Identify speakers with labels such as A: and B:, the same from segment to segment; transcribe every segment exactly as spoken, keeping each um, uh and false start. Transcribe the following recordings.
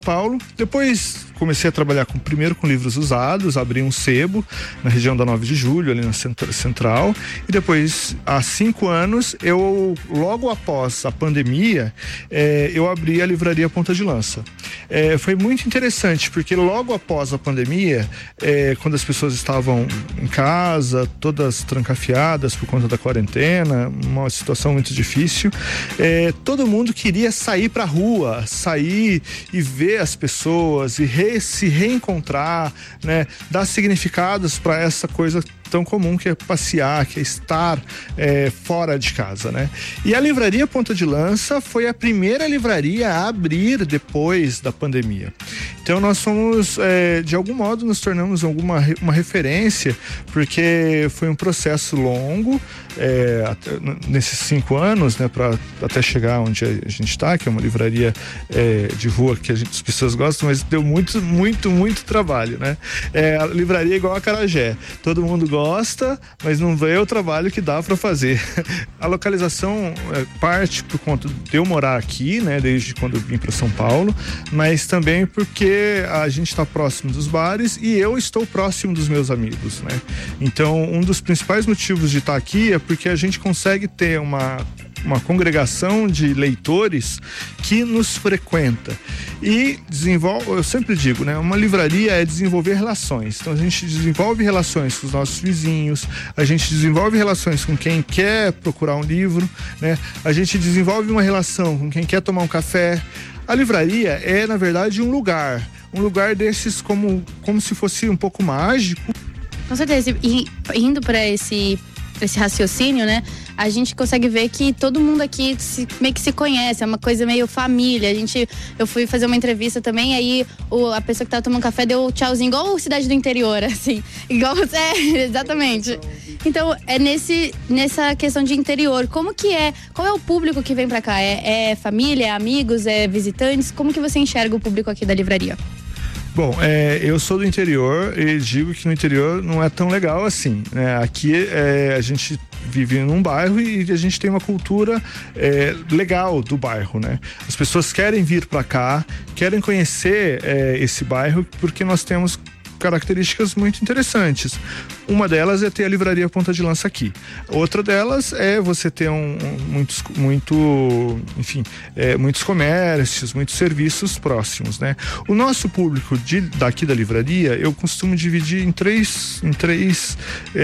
A: Paulo. Depois comecei a trabalhar com, primeiro com livros usados, abri um sebo na região da nove de julho, ali na Central, e depois, há cinco anos, eu, logo após a pandemia, eh, eu abri a livraria Ponta de Lança. Eh, foi muito interessante, porque logo após a pandemia, eh, quando as pessoas estavam em casa, todas trancafiadas por conta da quarentena, uma situação muito difícil, eh, todo mundo queria sair pra rua, sair e ver as pessoas e re, se reencontrar, né? Dar significados para essa coisa tão comum que é passear, que é estar é, fora de casa, né? E a livraria Ponta de Lança foi a primeira livraria a abrir depois da pandemia. Então nós fomos, é, de algum modo, nos tornamos alguma uma referência, porque foi um processo longo, é, até, nesses cinco anos, né, para até chegar onde a gente está, que é uma livraria é, de rua que a gente, as pessoas gostam, mas deu muito, muito, muito trabalho, né? É, a livraria é igual a acarajé, todo mundo gosta, mas não vê o trabalho que dá para fazer. A localização é, parte por conta de eu morar aqui, né, desde quando eu vim para São Paulo, mas também porque a gente está próximo dos bares e eu estou próximo dos meus amigos, né? Então, um dos principais motivos de estar aqui é porque a gente consegue ter uma uma congregação de leitores que nos frequenta e desenvolve, eu sempre digo, né, uma livraria é desenvolver relações. Então a gente desenvolve relações com os nossos vizinhos, a gente desenvolve relações com quem quer procurar um livro, né? A gente desenvolve uma relação com quem quer tomar um café. A livraria é, na verdade, um lugar, um lugar desses como, como se fosse um pouco mágico.
B: Com certeza, e indo para esse esse raciocínio, né? A gente consegue ver que todo mundo aqui se, meio que se conhece, é uma coisa meio família. A gente, eu fui fazer uma entrevista também, aí o, a pessoa que tava tomando café deu um tchauzinho, igual cidade do interior, assim. Igual, é, exatamente. Então, é nesse, nessa questão de interior, como que é, qual é o público que vem pra cá? É, é família, é amigos, é visitantes? Como que você enxerga o público aqui da livraria?
A: Bom, é, eu sou do interior e digo que no interior não é tão legal assim, né? Aqui é, a gente vive num bairro e a gente tem uma cultura é, legal do bairro, né? As pessoas querem vir para cá, querem conhecer é, esse bairro porque nós temos características muito interessantes. Uma delas é ter a livraria Ponta de Lança aqui. Outra delas é você ter um, um, muitos, muito, enfim, é, muitos comércios, muitos serviços próximos, né? O nosso público de, daqui da livraria, eu costumo dividir em três, em três,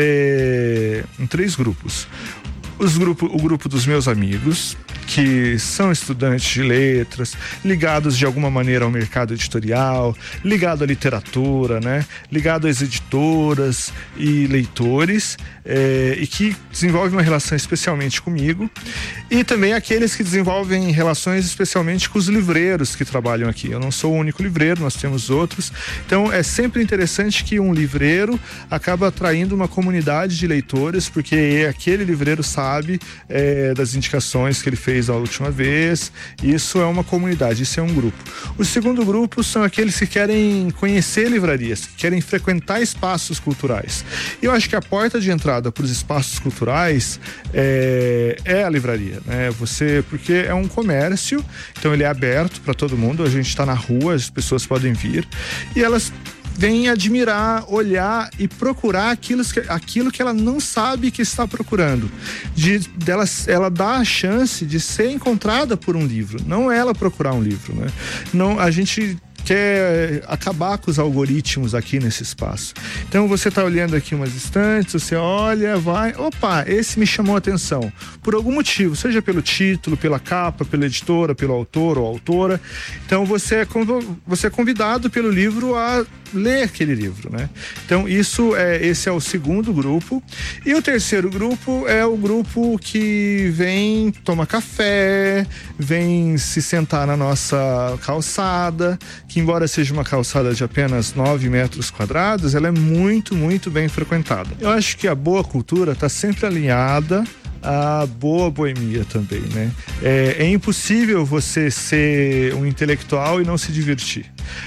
A: é, em três grupos. Os grupo, o grupo dos meus amigos, que são estudantes de letras, ligados de alguma maneira ao mercado editorial, ligado à literatura, né? Ligado às editoras e leitores, é, e que desenvolvem uma relação especialmente comigo, e também aqueles que desenvolvem relações especialmente com os livreiros que trabalham aqui. Eu não sou o único livreiro, nós temos outros, então é sempre interessante que um livreiro acaba atraindo uma comunidade de leitores, porque aquele livreiro sabe é, das indicações que ele fez a última vez. Isso é uma comunidade, isso é um grupo. O segundo grupo são aqueles que querem conhecer livrarias, que querem frequentar espaços culturais. E eu acho que a porta de entrada para os espaços culturais é, é a livraria, né? Você, porque é um comércio, então ele é aberto para todo mundo, a gente está na rua, as pessoas podem vir e elas vem admirar, olhar e procurar aquilo que, aquilo que ela não sabe que está procurando. De, dela, ela dá a chance de ser encontrada por um livro, não ela procurar um livro, né? Não, a gente quer acabar com os algoritmos aqui nesse espaço. Então você está olhando aqui umas estantes, você olha, vai, opa, esse me chamou a atenção por algum motivo, seja pelo título, pela capa, pela editora, pelo autor ou autora. Então você é, você é convidado pelo livro a ler aquele livro, né? Então isso é, esse é o segundo grupo. E o terceiro grupo é o grupo que vem tomar café, vem se sentar na nossa calçada, que embora seja uma calçada de apenas nove metros quadrados, ela é muito, muito bem frequentada. Eu acho que a boa cultura está sempre alinhada à boa boemia também, né? É, é impossível você ser um intelectual e não se divertir.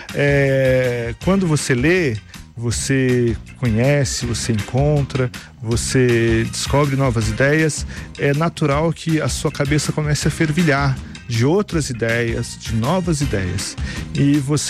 A: É, quando você lê, você conhece, você encontra, você descobre novas ideias, é natural que a sua cabeça comece a fervilhar de outras ideias, de novas ideias. E você